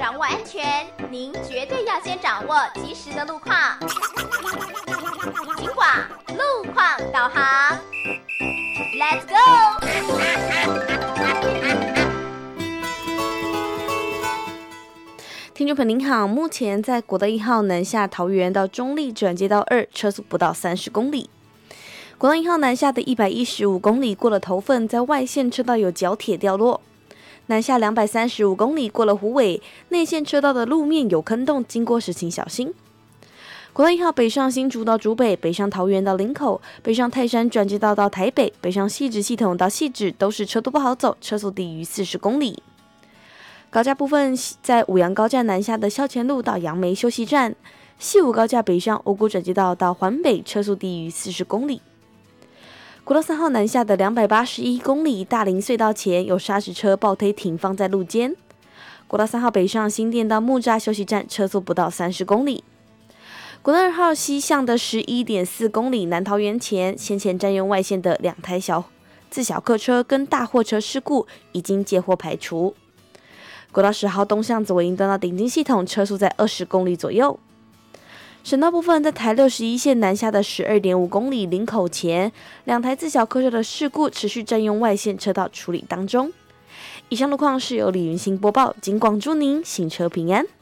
掌握安全，您绝对要先掌握及时的路况。警广路况导航 ，Let's go！ 听众朋友您好，目前在国道1号南下桃园到中坜转接到2，车速不到30公里。国道1号南下的115公里过了头份，在外线车道有角铁掉落。南下235公里过了虎尾，内线车道的路面有坑洞，经过时请小心。国道1号北上新竹到竹北，北上桃园到林口，北上泰山转接道到台北，北上汐止系统到汐止都是车多不好走，车速低于40公里。高架部分，在五杨高架南下的校前路到杨梅休息站，西武高架北上五股转接道到环北，车速低于40公里。国道3号南下的281公里，大林隧道前有砂石车爆推停放在路肩。国道3号北上新店到木栅休息站，车速不到30公里。国道2号西向的11.4公里，南桃园前先前占用外线的2台自小客车跟大货车事故已经接获排除。国道10号东向左营端到顶金系统，车速在20公里左右。省道部分，在台61线南下的12.5公里林口前，2台自小客车的事故持续占用外线车道处理当中。以上路况是由李云兴播报，警广祝您行车平安。